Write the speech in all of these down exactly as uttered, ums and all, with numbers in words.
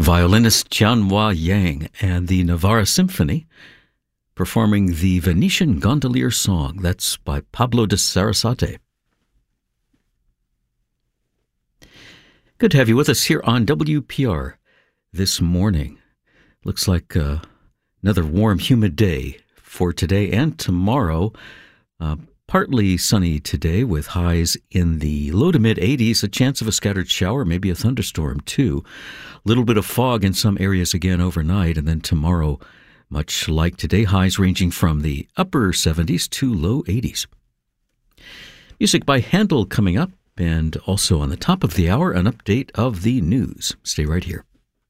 violinist Tianhua Yang and the Navarra Symphony performing the Venetian Gondolier Song. That's by Pablo de Sarasate. Good to have you with us here on W P R this morning. Looks like uh, another warm, humid day for today and tomorrow. Uh, partly sunny today with highs in the low to mid eighties, a chance of a scattered shower, maybe a thunderstorm too. A little bit of fog in some areas again overnight, and then tomorrow, much like today, highs ranging from the upper seventies to low eighties. Music by Handel coming up, and also on the top of the hour, an update of the news. Stay right here.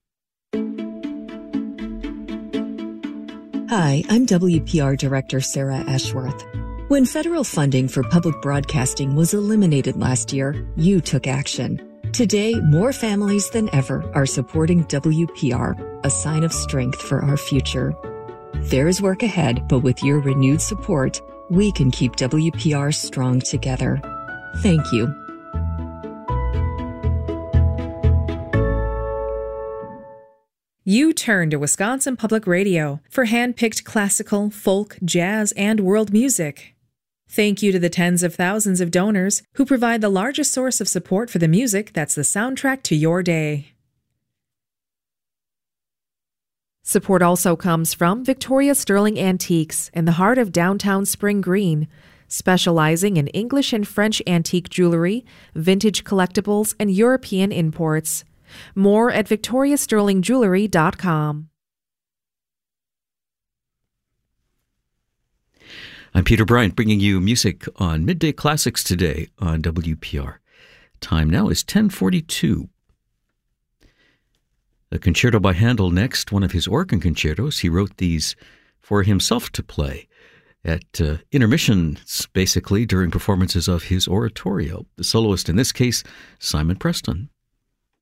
Hi, I'm W P R Director Sarah Ashworth. When federal funding for public broadcasting was eliminated last year, you took action. Today, more families than ever are supporting W P R, a sign of strength for our future. There is work ahead, but with your renewed support, we can keep W P R strong together. Thank you. You turn to Wisconsin Public Radio for hand-picked classical, folk, jazz, and world music. Thank you to the tens of thousands of donors who provide the largest source of support for the music that's the soundtrack to your day. Support also comes from Victoria Sterling Antiques in the heart of downtown Spring Green, specializing in English and French antique jewelry, vintage collectibles, and European imports. More at victoria sterling jewelry dot com. I'm Peter Bryant, bringing you music on Midday Classics today on W P R. Time now is ten forty-two. A concerto by Handel next, one of his organ concertos. He wrote these for himself to play at uh, intermissions, basically, during performances of his oratorio. The soloist in this case, Simon Preston.